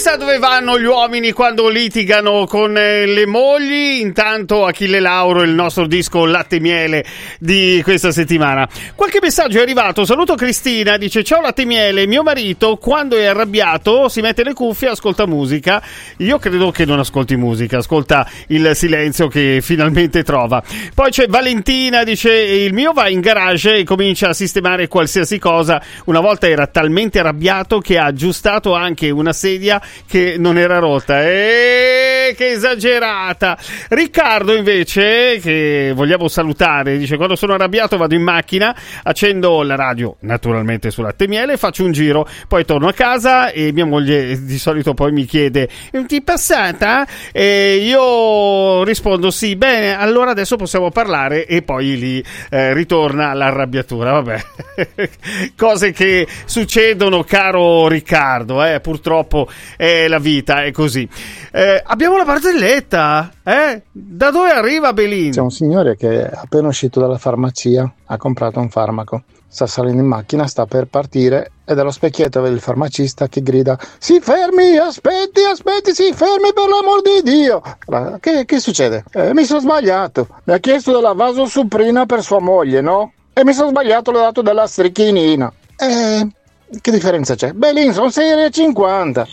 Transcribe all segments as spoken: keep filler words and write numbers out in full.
Chissà dove vanno gli uomini quando litigano con eh, le mogli. Intanto Achille Lauro, il nostro disco Latte e Miele di questa settimana. Qualche messaggio è arrivato. Saluto Cristina, dice: ciao Latte e Miele, mio marito quando è arrabbiato si mette le cuffie e ascolta musica. Io credo che non ascolti musica, ascolta il silenzio che finalmente trova. Poi c'è Valentina, dice: il mio va in garage e comincia a sistemare qualsiasi cosa. Una volta era talmente arrabbiato che ha aggiustato anche una sedia che non era rotta. E che esagerata. Riccardo invece, che vogliamo salutare, dice: quando sono arrabbiato vado in macchina, accendo la radio naturalmente su Latte e Miele, faccio un giro, poi torno a casa e mia moglie di solito poi mi chiede: ti è passata? E io rispondo sì. Bene, allora adesso possiamo parlare, e poi lì eh, ritorna l'arrabbiatura. Vabbè, cose che succedono, caro Riccardo, eh, purtroppo è la vita, è così. Eh, abbiamo la barzelletta, eh? Da dove arriva Belin? C'è un signore che è appena uscito dalla farmacia, ha comprato un farmaco, sta salendo in macchina, sta per partire e dallo specchietto vede il farmacista che grida: si fermi, aspetti, aspetti, si fermi per l'amor di Dio. Allora, che, che succede? Eh, mi sono sbagliato, mi ha chiesto della vasosuprina per sua moglie, no? E mi sono sbagliato, le ho dato della strichinina. Eh, che differenza c'è? Belin, sono sei e cinquanta.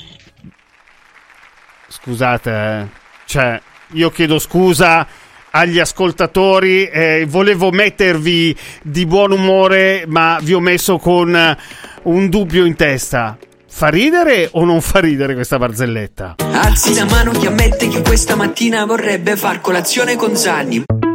Scusate, eh. Cioè, io chiedo scusa agli ascoltatori, eh, volevo mettervi di buon umore, ma vi ho messo con un dubbio in testa. Fa ridere o non fa ridere questa barzelletta? Alzi la mano chi ammette che questa mattina vorrebbe far colazione con Zanni.